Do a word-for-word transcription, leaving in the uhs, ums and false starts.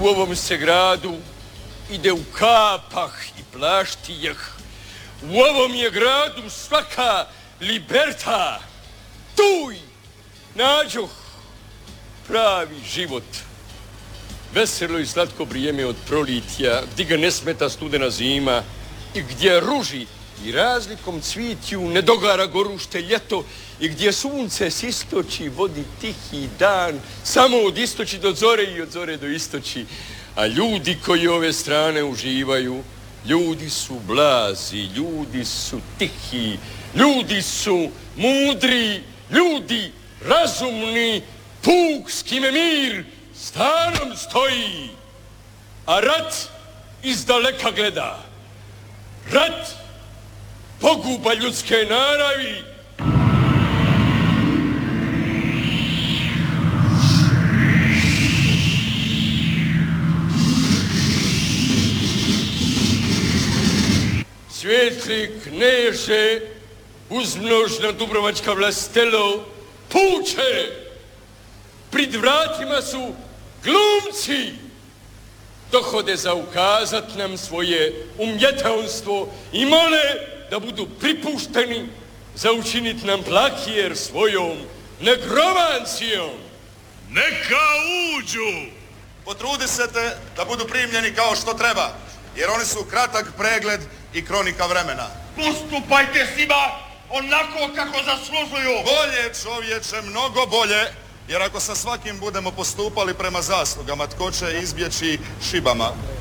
u ovom se gradu ide u kapah i plaštijah. U ovom je gradu svaka liberta. Tuj nađoh pravi život. Veselo i slatko vrijeme od prolitja, gdje ga ne smeta studena zima i gdje ruži i razlikom cvitju ne dogara gorušte ljeto i gdje sunce s istoči vodi tihi dan, samo od istoči do zore i od zore do istoči. A ljudi koji ove strane uživaju, ljudi su blazi, ljudi su tihi, ljudi su mudri, ljudi razumni, puk s kime mir stanom stoji, a rat izdaleka gleda. Rat poguba ljudske naravi. Svijetli kneže, uzmnožna dubrovačka vlastelo, puče, prid vratima su glumci, dohode za ukazat nam svoje umjetanstvo i mole da budu pripušteni za učinit nam plakijer svojom negrovancijom. Neka uđu! Potrudi se te da budu primljeni kao što treba, jer oni su kratak pregled i kronika vremena. Postupajte s njima onako kako zaslužuju. Bolje, čovječe, mnogo bolje, jer ako sa svakim budemo postupali prema zaslugama, tko će izbjeći šibama?